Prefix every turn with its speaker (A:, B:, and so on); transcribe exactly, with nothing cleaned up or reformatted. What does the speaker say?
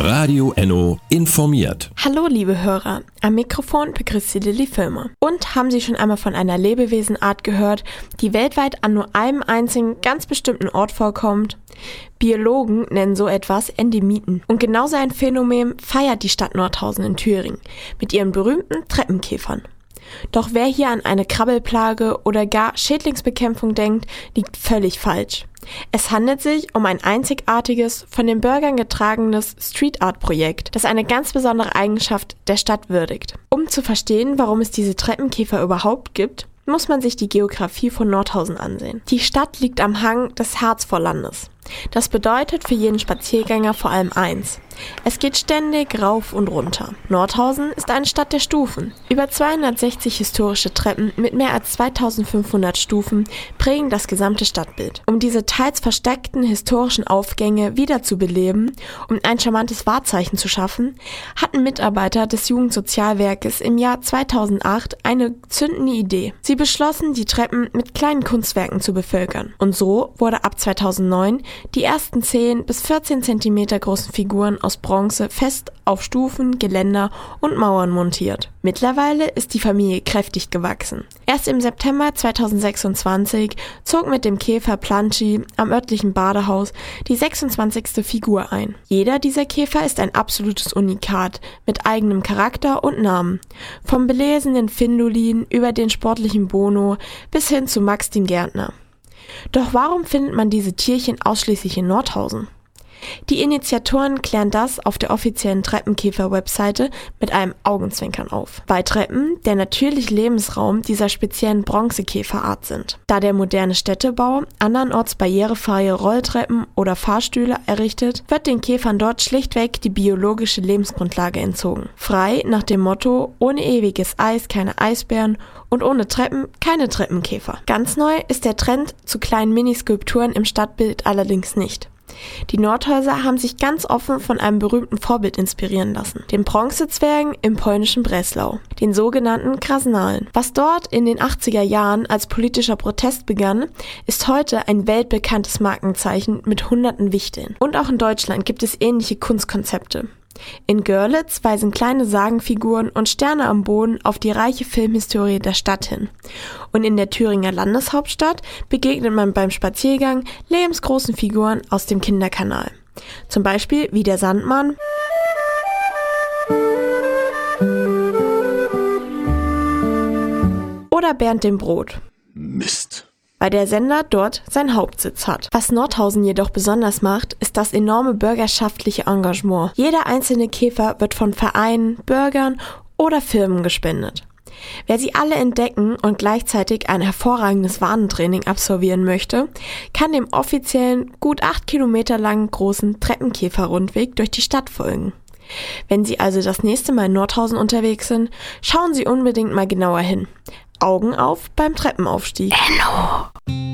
A: Radio Enno informiert.
B: Hallo liebe Hörer, am Mikrofon begrüßt Sie Lilly Filmer. Und haben Sie schon einmal von einer Lebewesenart gehört, die weltweit an nur einem einzigen, ganz bestimmten Ort vorkommt? Biologen nennen so etwas Endemiten. Und genau so ein Phänomen feiert die Stadt Nordhausen in Thüringen mit ihren berühmten Treppenkäfern. Doch wer hier an eine Krabbelplage oder gar Schädlingsbekämpfung denkt, liegt völlig falsch. Es handelt sich um ein einzigartiges, von den Bürgern getragenes Street-Art-Projekt, das eine ganz besondere Eigenschaft der Stadt würdigt. Um zu verstehen, warum es diese Treppenkäfer überhaupt gibt, muss man sich die Geografie von Nordhausen ansehen. Die Stadt liegt am Hang des Harzvorlandes. Das bedeutet für jeden Spaziergänger vor allem eins: Es geht ständig rauf und runter. Nordhausen ist eine Stadt der Stufen. Über zweihundertsechzig historische Treppen mit mehr als zweitausendfünfhundert Stufen prägen das gesamte Stadtbild. Um diese teils versteckten historischen Aufgänge wieder zu beleben und ein charmantes Wahrzeichen zu schaffen, hatten Mitarbeiter des Jugendsozialwerkes im Jahr zweitausendacht eine zündende Idee. Sie beschlossen, die Treppen mit kleinen Kunstwerken zu bevölkern. Und so wurde ab zweitausendneun die ersten zehn bis vierzehn Zentimeter großen Figuren aus Bronze fest auf Stufen, Geländer und Mauern montiert. Mittlerweile ist die Familie kräftig gewachsen. Erst im September zweitausendsechsundzwanzig zog mit dem Käfer Planschi am örtlichen Badehaus die sechsundzwanzigste Figur ein. Jeder dieser Käfer ist ein absolutes Unikat mit eigenem Charakter und Namen. Vom belesenen Findolin über den sportlichen Bono bis hin zu Max dem Gärtner. Doch warum findet man diese Tierchen ausschließlich in Nordhausen? Die Initiatoren klären das auf der offiziellen Treppenkäfer-Webseite mit einem Augenzwinkern auf, weil Treppen der natürliche Lebensraum dieser speziellen Bronzekäferart sind. Da der moderne Städtebau andernorts barrierefreie Rolltreppen oder Fahrstühle errichtet, wird den Käfern dort schlichtweg die biologische Lebensgrundlage entzogen. Frei nach dem Motto: ohne ewiges Eis keine Eisbären und ohne Treppen keine Treppenkäfer. Ganz neu ist der Trend zu kleinen Miniskulpturen im Stadtbild allerdings nicht. Die Nordhäuser haben sich ganz offen von einem berühmten Vorbild inspirieren lassen, den Bronzezwergen im polnischen Breslau, den sogenannten Krasnalen. Was dort in den achtziger Jahren als politischer Protest begann, ist heute ein weltbekanntes Markenzeichen mit hunderten Wichteln. Und auch in Deutschland gibt es ähnliche Kunstkonzepte. In Görlitz weisen kleine Sagenfiguren und Sterne am Boden auf die reiche Filmhistorie der Stadt hin. Und in der Thüringer Landeshauptstadt begegnet man beim Spaziergang lebensgroßen Figuren aus dem Kinderkanal. Zum Beispiel wie der Sandmann oder Bernd dem Brot.
A: Mist.
B: Weil der Sender dort seinen Hauptsitz hat. Was Nordhausen jedoch besonders macht, ist das enorme bürgerschaftliche Engagement. Jeder einzelne Käfer wird von Vereinen, Bürgern oder Firmen gespendet. Wer sie alle entdecken und gleichzeitig ein hervorragendes Warntraining absolvieren möchte, kann dem offiziellen, gut acht Kilometer langen großen Treppenkäfer-Rundweg durch die Stadt folgen. Wenn Sie also das nächste Mal in Nordhausen unterwegs sind, schauen Sie unbedingt mal genauer hin. Augen auf beim Treppenaufstieg.
A: Enno.